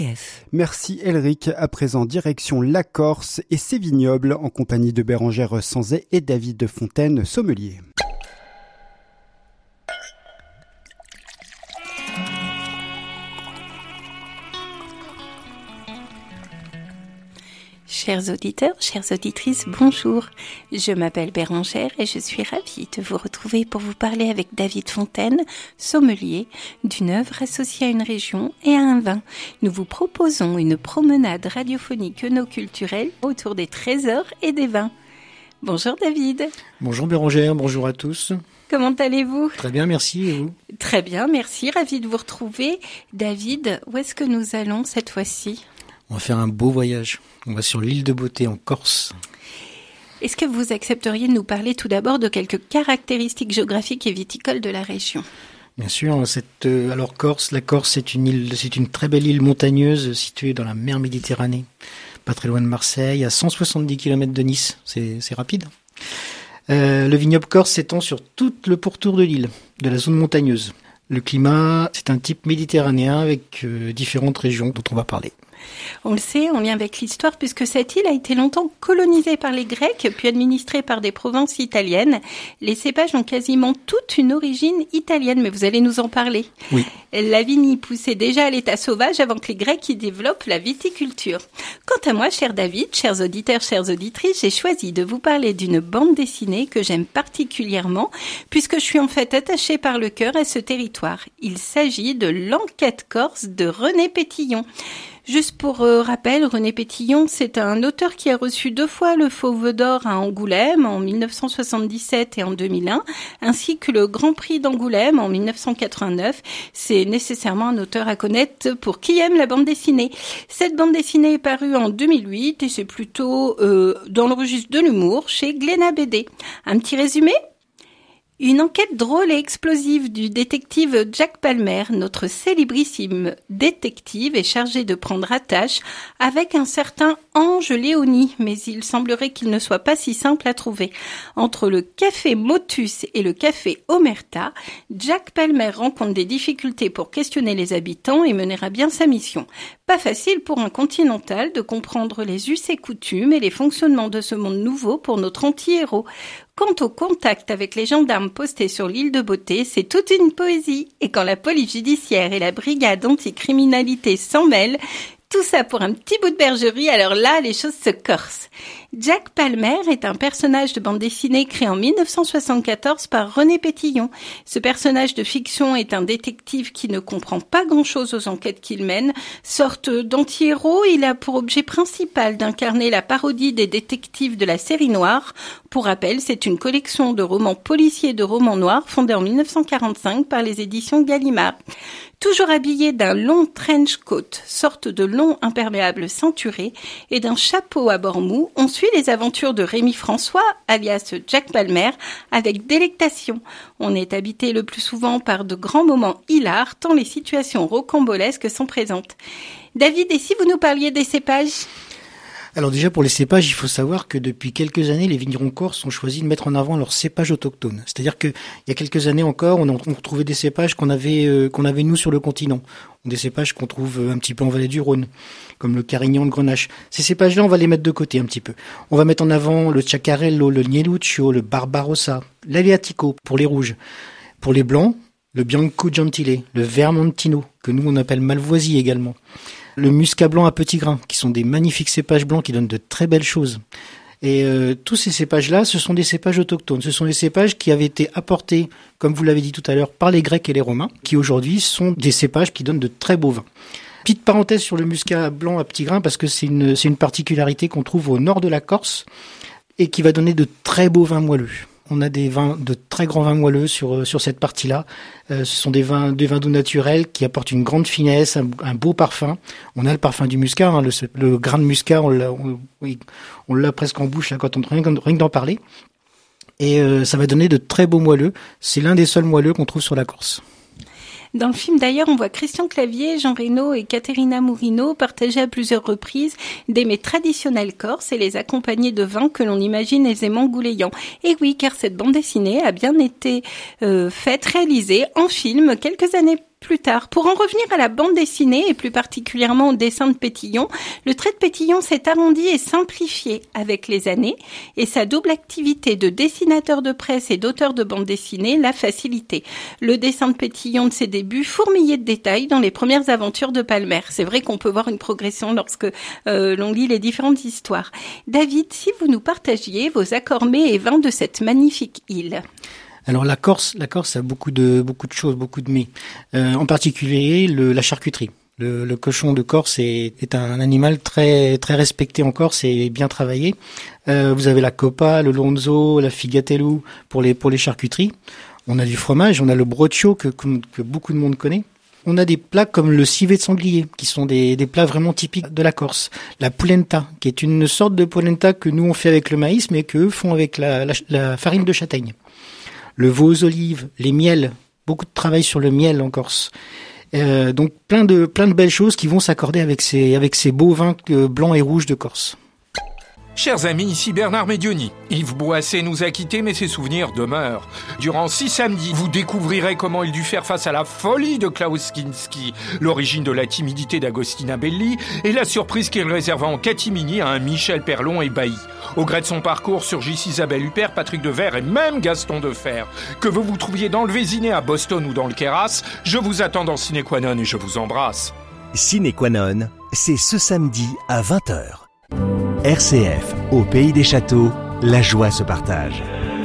Merci Elric. À présent, direction la Corse et ses vignobles en compagnie de Bérengère Sanzet et David de Fontaine, sommelier. Chers auditeurs, chères auditrices, bonjour. Je m'appelle Bérengère et je suis ravie de vous retrouver pour vous parler avec David Fontaine, sommelier, d'une œuvre associée à une région et à un vin. Nous vous proposons une promenade radiophonique œnoculturelle autour des trésors et des vins. Bonjour David. Bonjour Bérengère, bonjour à tous. Comment allez-vous ? Très bien, merci. Et vous ? Très bien, merci. Ravie de vous retrouver. David, où est-ce que nous allons cette fois-ci ? On va faire un beau voyage. On va sur l'île de Beauté en Corse. Est-ce que vous accepteriez de nous parler tout d'abord de quelques caractéristiques géographiques et viticoles de la région ? Bien sûr. Alors Corse, la Corse c'est une très belle île montagneuse située dans la mer Méditerranée, pas très loin de Marseille, à 170 km de Nice. C'est rapide. Le vignoble corse s'étend sur tout le pourtour de l'île, de la zone montagneuse. Le climat, c'est un type méditerranéen avec différentes régions dont on va parler. On le sait, en lien avec l'histoire, puisque cette île a été longtemps colonisée par les Grecs, puis administrée par des provinces italiennes. Les cépages ont quasiment toute une origine italienne, mais vous allez nous en parler. Oui. La vigne y poussait déjà à l'état sauvage avant que les Grecs y développent la viticulture. Quant à moi, cher David, chers auditeurs, chères auditrices, j'ai choisi de vous parler d'une bande dessinée que j'aime particulièrement, puisque je suis en fait attachée par le cœur à ce territoire. Il s'agit de l'Enquête corse de René Pétillon. Juste pour rappel, René Pétillon, c'est un auteur qui a reçu 2 fois le Fauve d'Or à Angoulême en 1977 et en 2001, ainsi que le Grand Prix d'Angoulême en 1989. C'est nécessairement un auteur à connaître pour qui aime la bande dessinée. Cette bande dessinée est parue en 2008 et c'est plutôt dans le registre de l'humour chez Glénat BD. Un petit résumé ? Une enquête drôle et explosive du détective Jack Palmer, notre célébrissime détective, est chargé de prendre attache avec un certain Ange Léonie, mais il semblerait qu'il ne soit pas si simple à trouver. Entre le café Motus et le café Omerta, Jack Palmer rencontre des difficultés pour questionner les habitants et mener à bien sa mission. Pas facile pour un continental de comprendre les us et coutumes et les fonctionnements de ce monde nouveau pour notre anti-héros. Quant au contact avec les gendarmes postés sur l'île de Beauté, c'est toute une poésie. Et quand la police judiciaire et la brigade anticriminalité s'en mêlent, tout ça pour un petit bout de bergerie, alors là, les choses se corsent. Jack Palmer est un personnage de bande dessinée créé en 1974 par René Pétillon. Ce personnage de fiction est un détective qui ne comprend pas grand-chose aux enquêtes qu'il mène. Sorte d'anti-héros, il a pour objet principal d'incarner la parodie des détectives de la série noire. Pour rappel, c'est une collection de romans policiers et de romans noirs fondée en 1945 par les éditions Gallimard. Toujours habillé d'un long trench coat, sorte de long imperméable ceinturé, et d'un chapeau à bord mou, on suit les aventures de Rémi François, alias Jack Palmer, avec délectation. On est habité le plus souvent par de grands moments hilars, tant les situations rocambolesques sont présentes. David, et si vous nous parliez des cépages ? Alors déjà pour les cépages, il faut savoir que depuis quelques années, les vignerons corses ont choisi de mettre en avant leurs cépages autochtones. C'est-à-dire que il y a quelques années encore, on retrouvait des cépages qu'on avait nous sur le continent. Des cépages qu'on trouve un petit peu en vallée du Rhône, comme le Carignan, le Grenache. Ces cépages-là, on va les mettre de côté un petit peu. On va mettre en avant le Chacarello, le Nieluccio, le Barbarossa, l'Aleatico pour les rouges. Pour les blancs, le Bianco Gentile, le Vermentino, que nous on appelle Malvoisie également. Le muscat blanc à petits grains, qui sont des magnifiques cépages blancs qui donnent de très belles choses. Et tous ces cépages-là, ce sont des cépages autochtones. Ce sont des cépages qui avaient été apportés, comme vous l'avez dit tout à l'heure, par les Grecs et les Romains, qui aujourd'hui sont des cépages qui donnent de très beaux vins. Petite parenthèse sur le muscat blanc à petits grains, parce que c'est une particularité qu'on trouve au nord de la Corse et qui va donner de très beaux vins moelleux. On a de très grands vins moelleux sur cette partie-là. Ce sont des vins doux naturels qui apportent une grande finesse, un beau parfum. On a le parfum du muscat, hein, le grain de muscat, on l'a presque en bouche là, rien que d'en parler. Et ça va donner de très beaux moelleux. C'est l'un des seuls moelleux qu'on trouve sur la Corse. Dans le film, d'ailleurs, on voit Christian Clavier, Jean Reno et Caterina Mourino partager à plusieurs reprises des mets traditionnels corses et les accompagner de vins que l'on imagine aisément goulayants. Et oui, car cette bande dessinée a bien été réalisée en film quelques années plus tard. Pour en revenir à la bande dessinée et plus particulièrement au dessin de Pétillon, le trait de Pétillon s'est arrondi et simplifié avec les années et sa double activité de dessinateur de presse et d'auteur de bande dessinée l'a facilité. Le dessin de Pétillon de ses débuts fourmillait de détails dans les premières aventures de Palmer. C'est vrai qu'on peut voir une progression lorsque l'on lit les différentes histoires. David, si vous nous partagiez vos accords mets et vins de cette magnifique île. Alors la Corse a beaucoup de choses, beaucoup de mets. En particulier la charcuterie. Le cochon de Corse est un animal très très respecté en Corse et bien travaillé. Vous avez la coppa, le lonzo, la figatello pour les charcuteries. On a du fromage, on a le broccio que beaucoup de monde connaît. On a des plats comme le civet de sanglier, qui sont des plats vraiment typiques de la Corse. La polenta, qui est une sorte de polenta que nous on fait avec le maïs, mais qu'eux font avec la farine de châtaigne. Le veau aux olives, les miels, beaucoup de travail sur le miel en Corse. Donc plein de belles choses qui vont s'accorder avec ces beaux vins blancs et rouges de Corse. Chers amis, ici Bernard Médioni. Yves Boisset nous a quittés, mais ses souvenirs demeurent. Durant 6 samedis, vous découvrirez comment il dut faire face à la folie de Klaus Kinski, l'origine de la timidité d'Agostina Belli et la surprise qu'il réserva en catimini à un Michel Perlon ébahi. Au gré de son parcours surgissent Isabelle Huppert, Patrick Devers et même Gaston Defer. Que vous vous trouviez dans le Vésiné, à Boston ou dans le Queyras, je vous attends dans Ciné Qua Non et je vous embrasse. Ciné Qua Non, c'est ce samedi à 20h. RCF, au Pays des Châteaux, la joie se partage.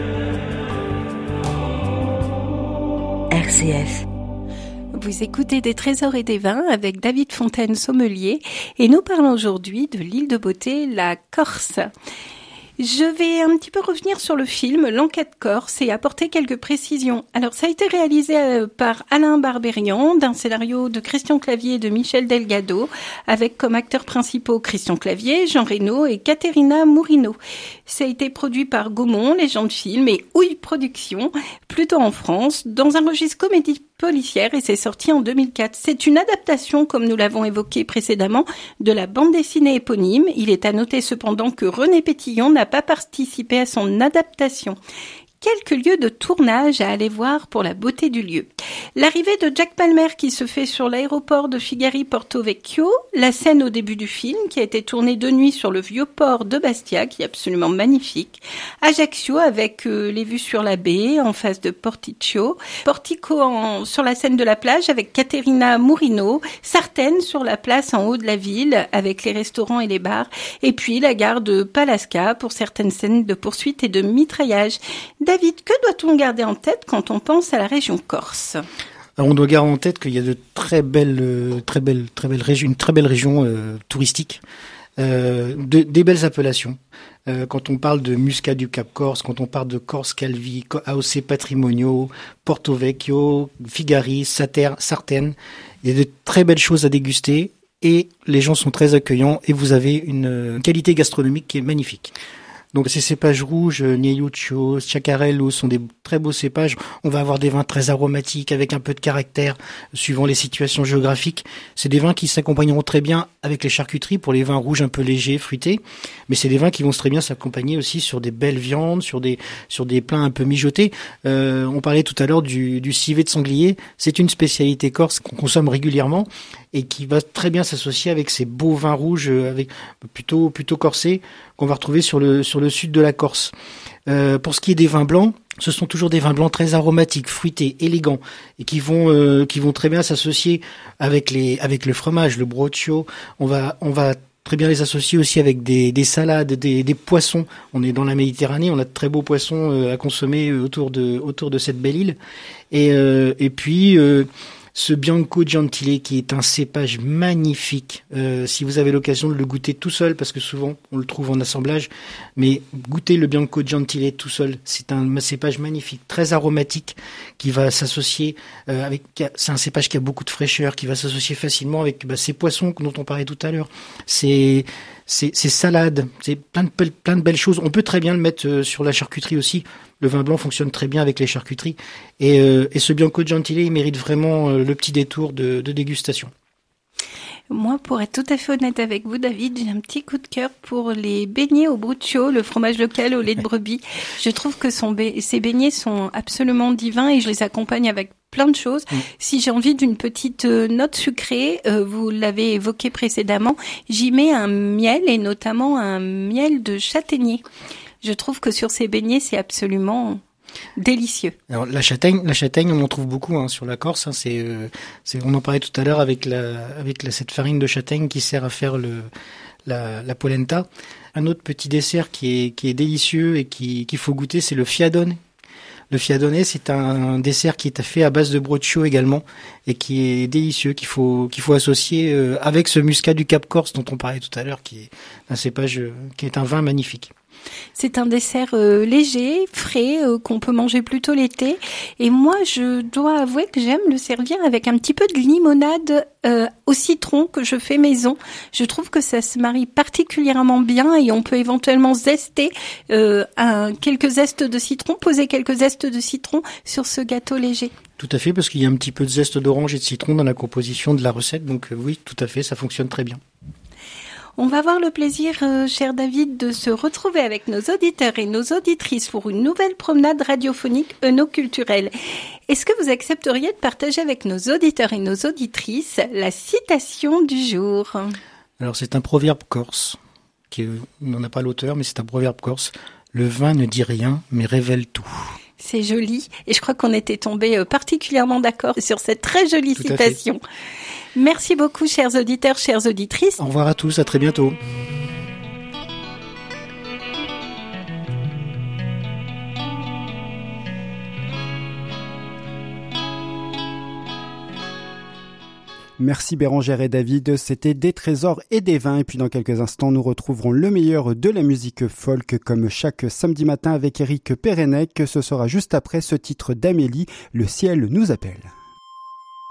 RCF. Vous écoutez Des Trésors et des Vins avec David Fontaine, sommelier, et nous parlons aujourd'hui de l'île de beauté, la Corse. Je vais un petit peu revenir sur le film L'Enquête Corse et apporter quelques précisions. Alors, ça a été réalisé par Alain Barbérian, d'un scénario de Christian Clavier et de Michel Delgado, avec comme acteurs principaux Christian Clavier, Jean Reno et Caterina Mourino. Ça a été produit par Gaumont, Légende Film et Houille Productions, plutôt en France, dans un registre comédie policière, et c'est sorti en 2004. C'est une adaptation, comme nous l'avons évoqué précédemment, de la bande dessinée éponyme. Il est à noter cependant que René Pétillon n'a pas participé à son adaptation. Quelques lieux de tournage à aller voir pour la beauté du lieu. L'arrivée de Jack Palmer qui se fait sur l'aéroport de Figari-Porto Vecchio, la scène au début du film qui a été tournée de nuit sur le vieux port de Bastia qui est absolument magnifique, Ajaccio avec les vues sur la baie en face de Porticcio, Portico sur la scène de la plage avec Caterina Mourino, Sartène sur la place en haut de la ville avec les restaurants et les bars, et puis la gare de Palasca pour certaines scènes de poursuite et de mitraillage. David, que doit-on garder en tête quand on pense à la région corse ? Alors, on doit garder en tête qu'il y a de très belles régions, une très belle région touristique, des belles appellations. Quand on parle de Muscat du Cap Corse, quand on parle de Corse Calvi, AOC Patrimonio, Porto Vecchio, Figari, Sartène, il y a de très belles choses à déguster et les gens sont très accueillants et vous avez une qualité gastronomique qui est magnifique. Donc ces cépages rouges, Nielluccio, Chacarello sont des très beaux cépages. On va avoir des vins très aromatiques avec un peu de caractère suivant les situations géographiques. C'est des vins qui s'accompagneront très bien avec les charcuteries pour les vins rouges un peu légers, fruités. Mais c'est des vins qui vont très bien s'accompagner aussi sur des belles viandes, sur des plats un peu mijotés. On parlait tout à l'heure du civet de sanglier. C'est une spécialité corse qu'on consomme régulièrement et qui va très bien s'associer avec ces beaux vins rouges avec plutôt corsés qu'on va retrouver sur le sud de la Corse. Pour ce qui est des vins blancs, ce sont toujours des vins blancs très aromatiques, fruités, élégants et qui vont très bien s'associer avec le fromage, le broccio. On va très bien les associer aussi avec des salades, des poissons. On est dans la Méditerranée, on a de très beaux poissons à consommer autour de cette belle île. Et puis ce Bianco Gentile qui est un cépage magnifique. Si vous avez l'occasion de le goûter tout seul, parce que souvent on le trouve en assemblage, mais goûtez le Bianco Gentile tout seul. C'est un cépage magnifique, très aromatique, qui va s'associer c'est un cépage qui a beaucoup de fraîcheur, qui va s'associer facilement avec ces poissons dont on parlait tout à l'heure. C'est salade, c'est plein de belles choses. On peut très bien le mettre sur la charcuterie aussi. Le vin blanc fonctionne très bien avec les charcuteries. Et ce Bianco Gentile, il mérite vraiment le petit détour de dégustation. Moi, pour être tout à fait honnête avec vous, David, j'ai un petit coup de cœur pour les beignets au bruccio, le fromage local au lait de brebis. Je trouve que ces beignets sont absolument divins et je les accompagne avec plein de choses. Si j'ai envie d'une petite note sucrée, vous l'avez évoqué précédemment, j'y mets un miel et notamment un miel de châtaignier. Je trouve que sur ces beignets, c'est absolument délicieux. Alors la châtaigne, on en trouve beaucoup sur la Corse. On en parlait tout à l'heure avec cette farine de châtaigne qui sert à faire la polenta. Un autre petit dessert qui est délicieux et qu'il faut goûter, c'est le fiadone. Le fiadone, c'est un dessert qui est fait à base de broccio également et qui est délicieux, qu'il faut associer avec ce muscat du Cap Corse dont on parlait tout à l'heure, qui est un cépage, qui est un vin magnifique. C'est un dessert léger, frais, qu'on peut manger plutôt l'été. Et moi, je dois avouer que j'aime le servir avec un petit peu de limonade au citron que je fais maison. Je trouve que ça se marie particulièrement bien et on peut éventuellement zester quelques zestes de citron, poser quelques zestes de citron sur ce gâteau léger. Tout à fait, parce qu'il y a un petit peu de zeste d'orange et de citron dans la composition de la recette. Donc oui, tout à fait, ça fonctionne très bien. On va avoir le plaisir, cher David, de se retrouver avec nos auditeurs et nos auditrices pour une nouvelle promenade radiophonique œnoculturelle. Est-ce que vous accepteriez de partager avec nos auditeurs et nos auditrices la citation du jour ? Alors c'est un proverbe corse, on n'en a pas l'auteur, mais c'est un proverbe corse. Le vin ne dit rien, mais révèle tout. C'est joli, et je crois qu'on était tombés particulièrement d'accord sur cette très jolie citation. Merci beaucoup, chers auditeurs, chères auditrices. Au revoir à tous, à très bientôt. Merci Bérangère et David, c'était des trésors et des vins. Et puis dans quelques instants, nous retrouverons le meilleur de la musique folk comme chaque samedi matin avec Éric Pérenec. Ce sera juste après ce titre d'Amélie, Le ciel nous appelle.